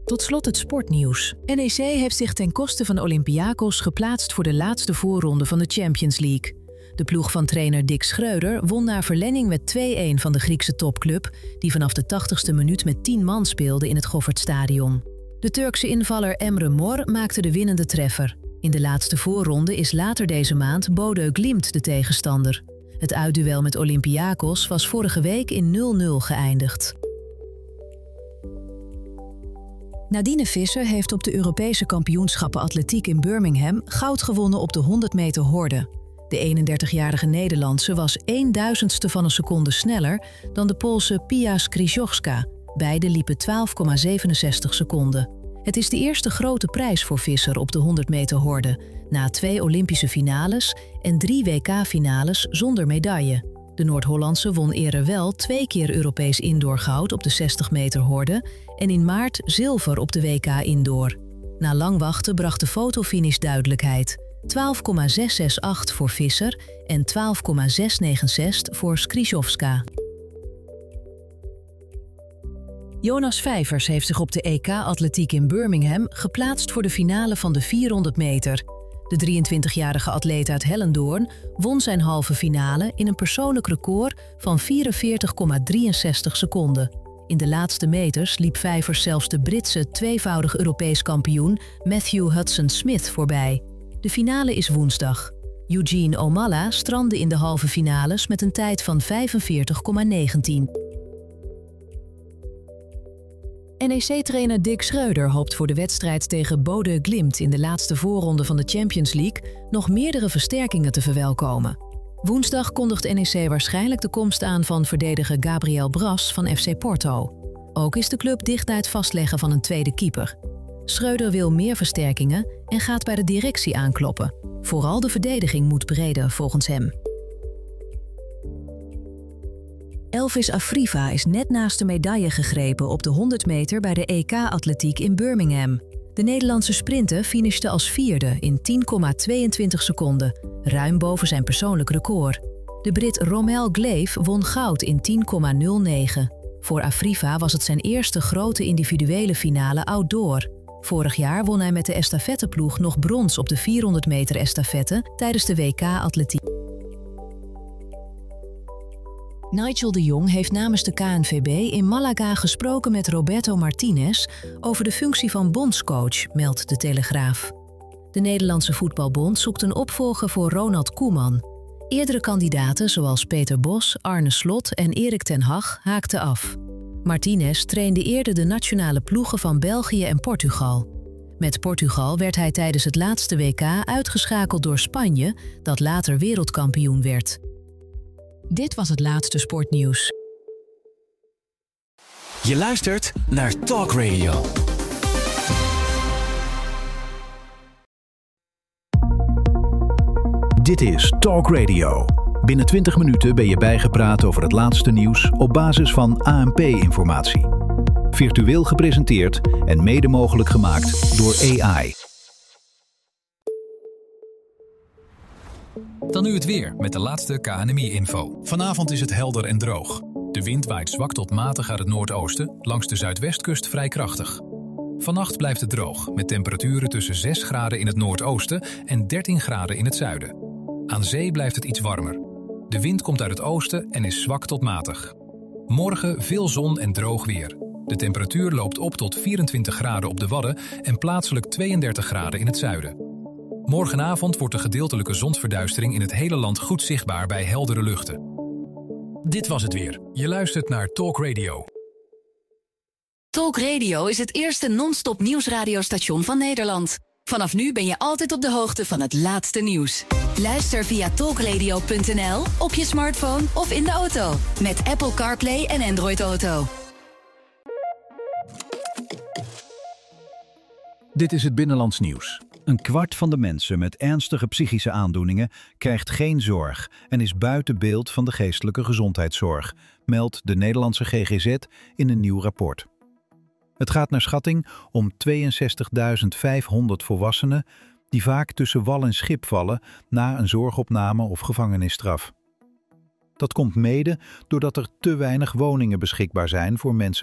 Tot slot het sportnieuws. NEC heeft zich ten koste van Olympiakos geplaatst voor de laatste voorronde van de Champions League. De ploeg van trainer Dick Schreuder won na verlenging met 2-1 van de Griekse topclub, die vanaf de 80ste minuut met 10 man speelde in het Goffertstadion. De Turkse invaller Emre Mor maakte de winnende treffer. In de laatste voorronde is later deze maand Bodø Glimt de tegenstander. Het uitduel met Olympiakos was vorige week in 0-0 geëindigd. Nadine Visser heeft op de Europese kampioenschappen atletiek in Birmingham goud gewonnen op de 100 meter horde. De 31-jarige Nederlandse was 1/1000ste van een seconde sneller dan de Poolse Pia Skrzyjowska. Beide liepen 12,67 seconden. Het is de eerste grote prijs voor Visser op de 100 meter horde, na 2 Olympische finales en 3 WK-finales zonder medaille. De Noord-Hollandse won eerder wel 2 keer Europees indoorgoud op de 60 meter horde en in maart zilver op de WK indoor. Na lang wachten bracht de fotofinish duidelijkheid. 12,668 voor Visser en 12,696 voor Skrzyjowska. Jonas Vijvers heeft zich op de EK-atletiek in Birmingham geplaatst voor de finale van de 400 meter. De 23-jarige atleet uit Hellendoorn won zijn halve finale in een persoonlijk record van 44,63 seconden. In de laatste meters liep Vijvers zelfs de Britse tweevoudig Europees kampioen Matthew Hudson-Smith voorbij. De finale is woensdag. Eugene Omalla strandde in de halve finales met een tijd van 45,19. NEC-trainer Dick Schreuder hoopt voor de wedstrijd tegen Bodø Glimt in de laatste voorronde van de Champions League nog meerdere versterkingen te verwelkomen. Woensdag kondigt NEC waarschijnlijk de komst aan van verdediger Gabriel Bras van FC Porto. Ook is de club dicht bij het vastleggen van een tweede keeper. Schreuder wil meer versterkingen en gaat bij de directie aankloppen. Vooral de verdediging moet breder volgens hem. Elvis Afriva is net naast de medaille gegrepen op de 100 meter bij de EK-atletiek in Birmingham. De Nederlandse sprinter finishte als 4e in 10,22 seconden, ruim boven zijn persoonlijk record. De Brit Romel Gleave won goud in 10,09. Voor Afriva was het zijn eerste grote individuele finale outdoor. Vorig jaar won hij met de estafetteploeg nog brons op de 400 meter estafette tijdens de WK-atletiek. Nigel de Jong heeft namens de KNVB in Malaga gesproken met Roberto Martinez over de functie van bondscoach, meldt de Telegraaf. De Nederlandse Voetbalbond zoekt een opvolger voor Ronald Koeman. Eerdere kandidaten zoals Peter Bos, Arne Slot en Erik ten Hag haakten af. Martinez trainde eerder de nationale ploegen van België en Portugal. Met Portugal werd hij tijdens het laatste WK uitgeschakeld door Spanje, dat later wereldkampioen werd. Dit was het laatste sportnieuws. Je luistert naar Talk Radio. Dit is Talk Radio. Binnen 20 minuten ben je bijgepraat over het laatste nieuws op basis van ANP-informatie. Virtueel gepresenteerd en mede mogelijk gemaakt door AI. Dan nu het weer met de laatste KNMI-info. Vanavond is het helder en droog. De wind waait zwak tot matig uit het noordoosten, langs de zuidwestkust vrij krachtig. Vannacht blijft het droog, met temperaturen tussen 6 graden in het noordoosten en 13 graden in het zuiden. Aan zee blijft het iets warmer. De wind komt uit het oosten en is zwak tot matig. Morgen veel zon en droog weer. De temperatuur loopt op tot 24 graden op de Wadden en plaatselijk 32 graden in het zuiden. Morgenavond wordt de gedeeltelijke zonsverduistering in het hele land goed zichtbaar bij heldere luchten. Dit was het weer. Je luistert naar Talk Radio. Talk Radio is het eerste non-stop nieuwsradiostation van Nederland. Vanaf nu ben je altijd op de hoogte van het laatste nieuws. Luister via talkradio.nl, op je smartphone of in de auto. Met Apple CarPlay en Android Auto. Dit is het Binnenlands Nieuws. 1/4 van de mensen met ernstige psychische aandoeningen krijgt geen zorg en is buiten beeld van de geestelijke gezondheidszorg, meldt de Nederlandse GGZ in een nieuw rapport. Het gaat naar schatting om 62.500 volwassenen die vaak tussen wal en schip vallen na een zorgopname of gevangenisstraf. Dat komt mede doordat er te weinig woningen beschikbaar zijn voor mensen